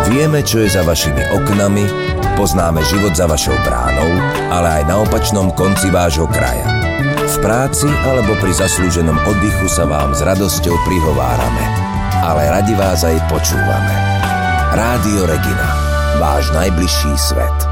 Vieme, čo je za vašimi oknami, poznáme život za vašou bránou, ale aj na opačnom konci vášho kraja. V práci alebo pri zaslúženom oddychu sa vám s radosťou prihovárame, ale radi vás aj počúvame. Rádio Regina, váš najbližší svet.